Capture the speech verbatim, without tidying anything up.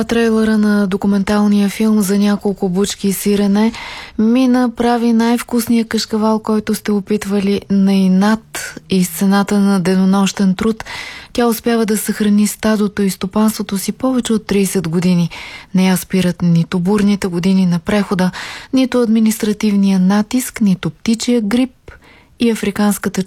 Трейлера на документалния филм за няколко бучки и сирене Мина прави най-вкусния кашкавал, който сте опитвали на инат, и с цената на денонощен труд тя успява да съхрани стадото и стопанството си повече от трийсет години. Не я спират нито бурните години на прехода, нито административния натиск, нито птичия грип и африканската